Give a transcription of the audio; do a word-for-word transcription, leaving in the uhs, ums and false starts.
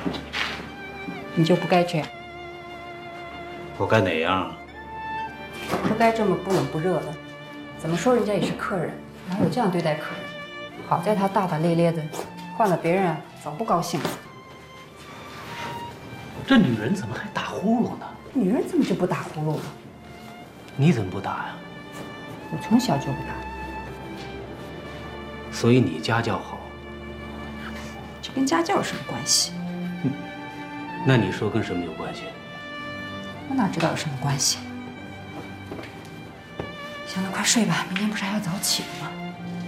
你就不该这样， 我该哪样啊？ 不该这么不冷不热的。怎么说人家也是客人，哪有这样对待客人？好在他大大咧咧的，换了别人啊，早不高兴了。 这女人怎么还打呼噜呢？ 女人怎么就不打呼噜了？ 你怎么不打呀？ 我从小就不打。 所以你家教好。 这跟家教有什么关系？ 那你说跟什么有关系？ 我哪知道有什么关系？行了，快睡吧，明天不是还要早起吗？